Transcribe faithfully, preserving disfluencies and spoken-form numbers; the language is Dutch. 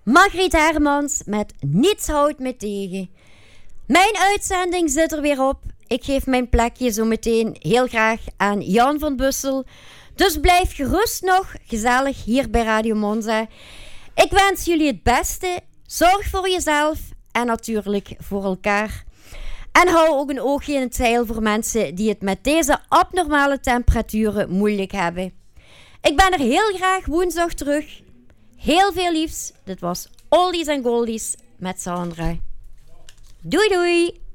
Margriet Hermans met Niets houdt me tegen. Mijn uitzending zit er weer op. Ik geef mijn plekje zo meteen heel graag aan Jan van Bussel. Dus blijf gerust nog gezellig hier bij Radio Monza. Ik wens jullie het beste. Zorg voor jezelf en natuurlijk voor elkaar. En hou ook een oogje in het zeil voor mensen die het met deze abnormale temperaturen moeilijk hebben. Ik ben er heel graag woensdag terug. Heel veel liefs. Dit was Oldies en Goldies met Sandra. Doei doei!